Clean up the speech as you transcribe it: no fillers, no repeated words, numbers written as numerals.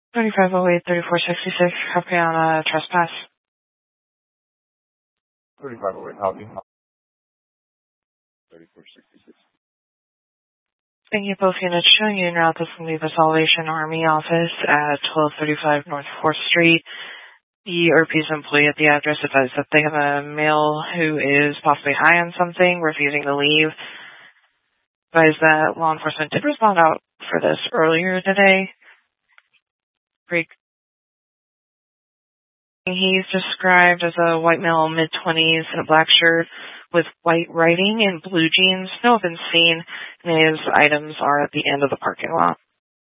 3508-3466, copy on a trespass. 3508, copy. 3466. Thank you, both units showing you en route to the Salvation Army office at 1235 North 4th Street. The ERP's employee at the address advised that they have a male who is possibly high on something, refusing to leave. Advised that law enforcement did respond out for this earlier today. He's described as a white male, mid-20s, in a black shirt with white writing and blue jeans. No have been seen, and his items are at the end of the parking lot.